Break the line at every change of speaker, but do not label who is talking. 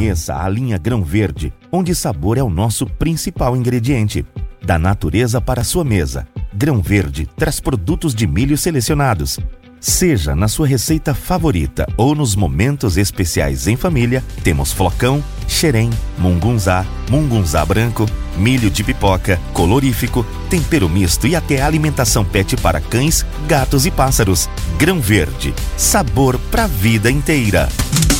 Conheça a linha Grão Verde, onde sabor é o nosso principal ingrediente. Da natureza para a sua mesa, Grão Verde traz produtos de milho selecionados. Seja na sua receita favorita ou nos momentos especiais em família, temos flocão, xerém, mungunzá, mungunzá branco, milho de pipoca, colorífico, tempero misto e até alimentação pet para cães, gatos e pássaros. Grão Verde, sabor pra vida inteira.